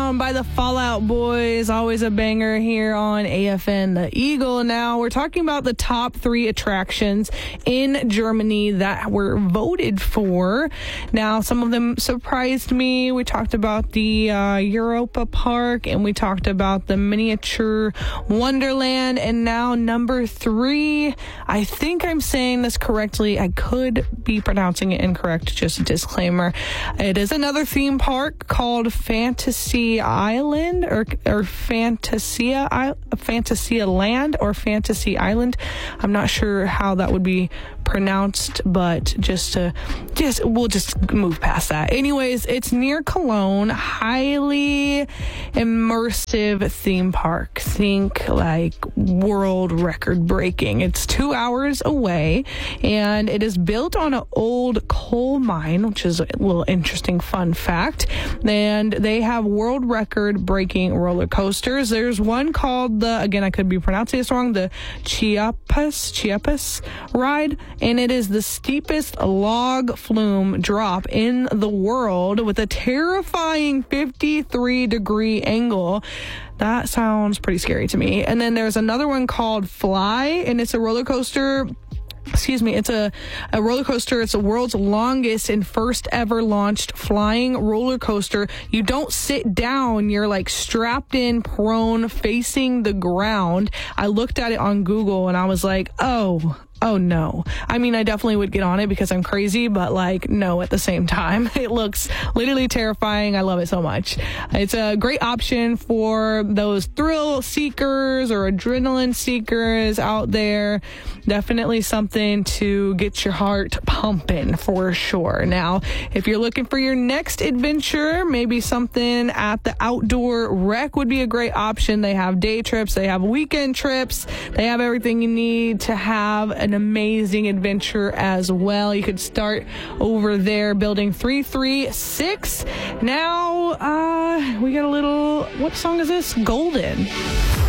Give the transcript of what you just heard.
Down by the Fall Out Boys. Always a banger here on AFN The Eagle. Now, we're talking about the top 3 attractions in Germany that were voted for. Now, some of them surprised me. We talked about the Europa Park, and we talked about the Miniature Wonderland. And now, number 3, I think I'm saying this correctly. I could be pronouncing it incorrect, just a disclaimer. It is another theme park called Fantasy Island or Fantasia Land or Fantasy Island. I'm not sure how that would be pronounced, but we'll just move past that. Anyways, it's near Cologne. Highly immersive theme park. Think like world record breaking. It's 2 hours away, and it is built on an old coal mine, which is a little interesting fun fact. And they have world record breaking roller coasters. There's one called again, I could be pronouncing this wrong, the Chiapas ride, and it is the steepest log flume drop in the world with a terrifying 53-degree angle. That sounds pretty scary to me. And then there's another one called Fly, and it's a roller coaster. It's a roller coaster. It's the world's longest and first ever launched flying roller coaster. You don't sit down. You're like strapped in, prone, facing the ground. I looked at it on Google and I was like, oh no. I mean, I definitely would get on it because I'm crazy, but like, no, at the same time. It looks literally terrifying. I love it so much. It's a great option for those thrill seekers or adrenaline seekers out there. Definitely something to get your heart pumping for sure. Now, if you're looking for your next adventure, maybe something at the Outdoor Rec would be a great option. They have day trips. They have weekend trips. They have everything you need to have an amazing adventure as well. You could start over there, building 336. Now, we got a little, what song is this? Golden.